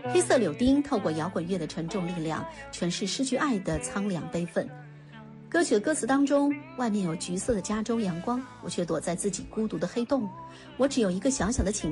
黑色柳丁透过摇滚乐的沉重力量，诠释失去爱的苍凉悲愤。歌曲的歌词当中，外面有橘色的加州阳光，我却躲在自己孤独的黑洞，我只有一个小小的倾